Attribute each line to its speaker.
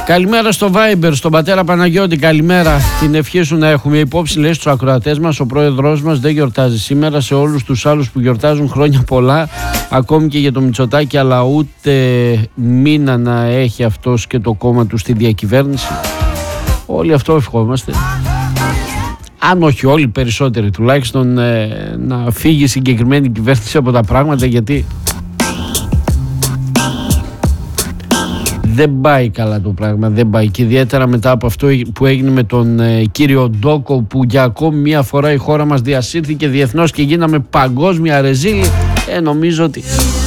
Speaker 1: Καλημέρα στο Viber, στον πατέρα Παναγιώτη, καλημέρα. Την ευχή σου να έχουμε υπόψη, λέει, στους ακροατές μας. Ο πρόεδρος μας δεν γιορτάζει σήμερα. Σε όλους τους άλλους που γιορτάζουν, χρόνια πολλά. Ακόμη και για το Μητσοτάκη, αλλά ούτε μήνα να έχει αυτός και το κόμμα του στη διακυβέρνηση. Όλοι αυτό ευχόμαστε. Αν όχι όλοι, περισσότεροι τουλάχιστον, να φύγει η συγκεκριμένη κυβέρνηση από τα πράγματα, γιατί δεν πάει καλά το πράγμα, δεν πάει. Και ιδιαίτερα μετά από αυτό που έγινε με τον κύριο Ντόκο, που για ακόμη μία φορά η χώρα μας διασύρθηκε διεθνώς και γίναμε παγκόσμια ρεζίλη, νομίζω ότι